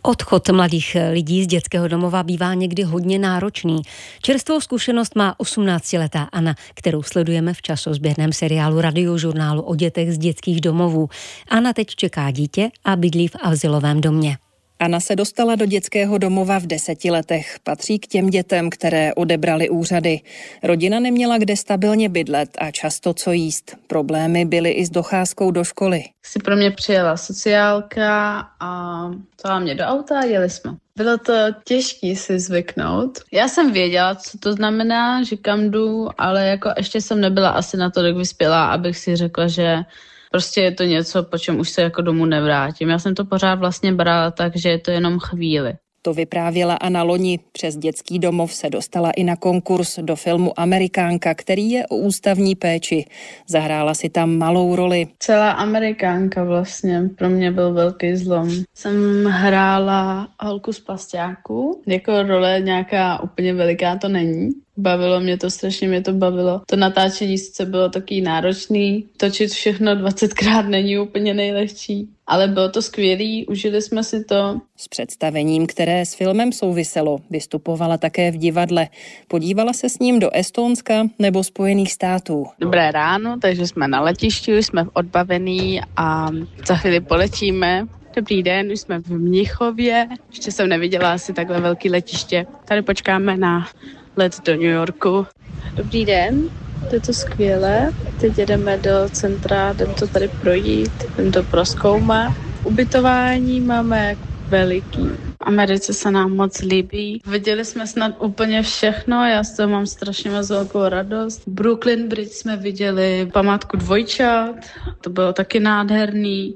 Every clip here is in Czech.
Odchod mladých lidí z dětského domova bývá někdy hodně náročný. Čerstvou zkušenost má 18letá Anna, kterou sledujeme v časozběrném seriálu Radiožurnálu o dětech z dětských domovů. Anna teď čeká dítě a bydlí v azylovém domě. Anna se dostala do dětského domova v 10 letech. Patří k těm dětem, které odebrali úřady. Rodina neměla kde stabilně bydlet a často co jíst. Problémy byly i s docházkou do školy. Si pro mě přijela sociálka a vzala mě do auta a jeli jsme. Bylo to těžké si zvyknout. Já jsem věděla, co to znamená, že kam jdu, ale jako ještě jsem nebyla asi natolik vyspělá, abych si řekla, že prostě je to něco, po čem už se jako domů nevrátím. Já jsem to pořád vlastně brala tak, že je to jenom chvíli. To vyprávěla Anna loni. Přes dětský domov se dostala i na konkurs do filmu Amerikánka, který je o ústavní péči. Zahrála si tam malou roli. Celá Amerikánka vlastně pro mě byl velký zlom. Jsem hrála holku z Pasťáku. Jako role nějaká úplně veliká to není. Bavilo mě to, strašně mě to bavilo. To natáčení sice bylo taky náročný. Točit všechno 20krát není úplně nejlehčí. Ale bylo to skvělý, užili jsme si to. S představením, které s filmem souviselo, vystupovala také v divadle. Podívala se s ním do Estonska nebo Spojených států. Dobré ráno, takže jsme na letišti, už jsme odbavení a za chvíli poletíme. Dobrý den, už jsme v Mnichově. Ještě jsem neviděla asi takhle velký letiště. Tady počkáme na let do New Yorku. Dobrý den, je to skvělé. Teď jedeme do centra, jdem to tady projít, jdem to prozkoumat. Ubytování máme veliký. V Americe se nám moc líbí. Viděli jsme snad úplně všechno, já z toho mám strašně moc velkou radost. Brooklyn Bridge jsme viděli, památku dvojčat, to bylo taky nádherný.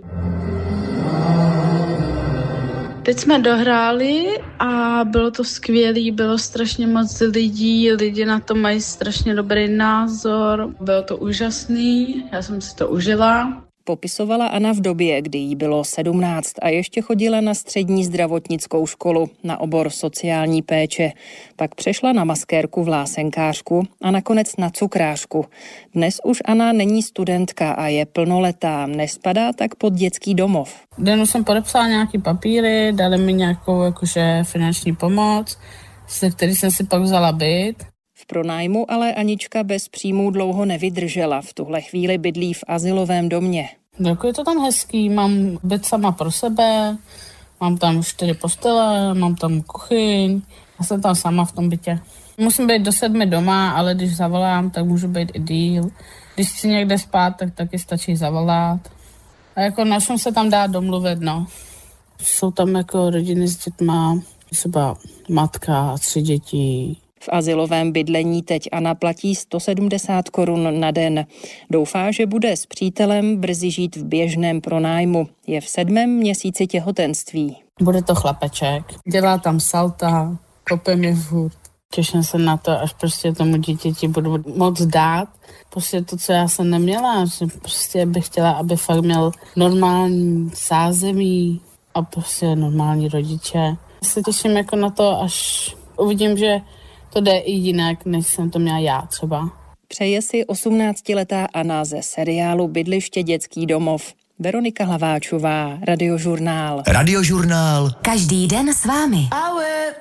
Teď jsme dohráli a bylo to skvělý, bylo strašně moc lidí, lidi na to mají strašně dobrý názor, bylo to úžasný, já jsem si to užila. Popisovala Anna v době, kdy jí bylo 17 a ještě chodila na střední zdravotnickou školu na obor sociální péče. Pak přešla na maskérku vlásenkářku a nakonec na cukrářku. Dnes už Anna není studentka a je plnoletá, nespadá tak pod dětský domov. Den jsem podepsala nějaký papíry, dali mi nějakou jakože finanční pomoc, se který jsem si pak vzala byt. V pronájmu ale Anička bez příjmů dlouho nevydržela. V tuhle chvíli bydlí v azylovém domě. Jako je to tam hezký, mám byt sama pro sebe, mám tam 4 postele, mám tam kuchyň, já jsem tam sama v tom bytě. Musím být do 7 doma, ale když zavolám, tak můžu být i díl. Když chci někde spát, tak taky stačí zavolat. A jako na čem se tam dá domluvit, no. Jsou tam jako rodiny s dětma, třeba matka, 3 děti. V azylovém bydlení teď Anna platí 170 korun na den. Doufá, že bude s přítelem brzy žít v běžném pronájmu. Je v 7. měsíci těhotenství. Bude to chlapeček. Dělá tam salta, kope mě furt. Těším se na to, až prostě tomu dítěti budu moc dát. Prostě to, co já jsem neměla, že prostě bych chtěla, aby fakt měl normální zázemí a prostě normální rodiče. Já se těším jako na to, až uvidím, že to jde i jinak, než jsem to měla já třeba. Přeje si 18letá Anna ze seriálu Bydliště dětský domov. Veronika Hlaváčová, Radiožurnál. Radiožurnál. Každý den s vámi.